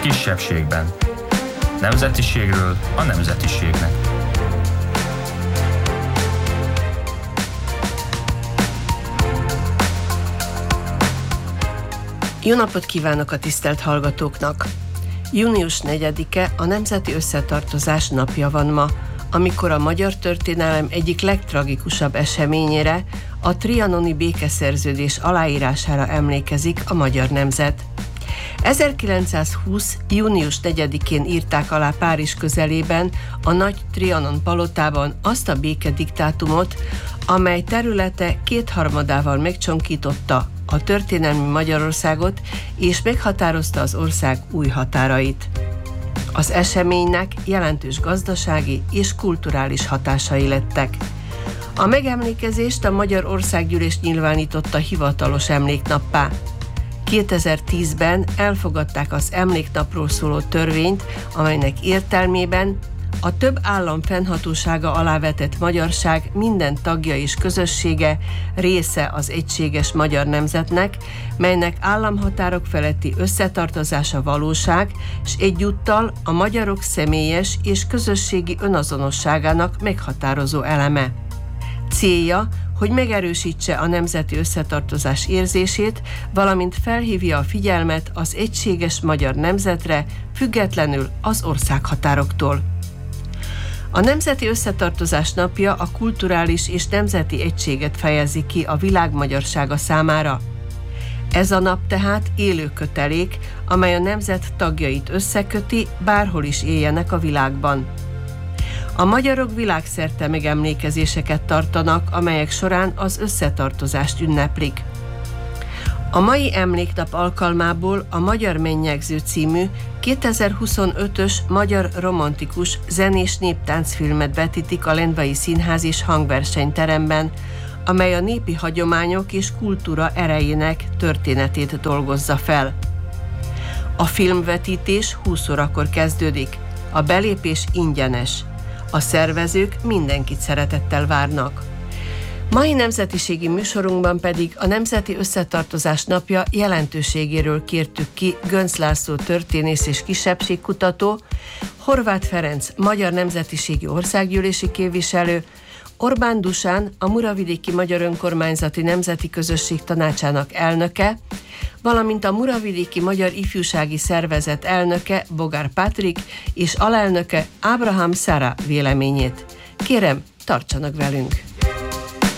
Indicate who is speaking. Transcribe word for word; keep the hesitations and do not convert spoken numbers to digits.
Speaker 1: kisebbségben. Nemzetiségről a nemzetiségnek.
Speaker 2: Jó napot kívánok a tisztelt hallgatóknak! június negyedike a Nemzeti Összetartozás napja van ma, amikor a magyar történelem egyik legtragikusabb eseményére, a trianoni békeszerződés aláírására emlékezik a magyar nemzet. ezerkilencszázhúsz. június negyedikén írták alá Párizs közelében, a Nagy Trianon palotában azt a békediktátumot, amely területe kétharmadával megcsonkította a történelmi Magyarországot, és meghatározta az ország új határait. Az eseménynek jelentős gazdasági és kulturális hatásai lettek. A megemlékezést a Magyar Országgyűlés nyilvánította hivatalos emléknappá. kétezer-tízben elfogadták az emléknapról szóló törvényt, amelynek értelmében a több állam fennhatósága alá vetett magyarság minden tagja és közössége része az egységes magyar nemzetnek, melynek államhatárok feletti összetartozása valóság, és egyúttal a magyarok személyes és közösségi önazonosságának meghatározó eleme. Célja, hogy megerősítse a nemzeti összetartozás érzését, valamint felhívja a figyelmet az egységes magyar nemzetre, függetlenül az országhatároktól. A Nemzeti Összetartozás napja a kulturális és nemzeti egységet fejezi ki a világ magyarsága számára. Ez a nap tehát élő kötelék, amely a nemzet tagjait összeköti, bárhol is éljenek a világban. A magyarok világszerte megemlékezéseket tartanak, amelyek során az összetartozást ünneplik. A mai emléknap alkalmából a Magyar Mennyegző című kétezer-huszonötös magyar romantikus zenés néptáncfilmet vetítik a Lendvai Színház és Hangversenyteremben, amely a népi hagyományok és kultúra erejének történetét dolgozza fel. A filmvetítés húsz órakor kezdődik. A belépés ingyenes. A szervezők mindenkit szeretettel várnak. Mai nemzetiségi műsorunkban pedig a Nemzeti Összetartozás napja jelentőségéről kértük ki Göncz László történész és kisebbségkutató, Horváth Ferenc magyar nemzetiségi országgyűlési képviselő, Orbán Dusán a Muravidéki Magyar Önkormányzati Nemzeti Közösség Tanácsának elnöke, valamint a Muravidéki Magyar Ifjúsági Szervezet elnöke Bogár Pátrik és alelnöke Ábrahám Szara véleményét. Kérem, tartsanak velünk!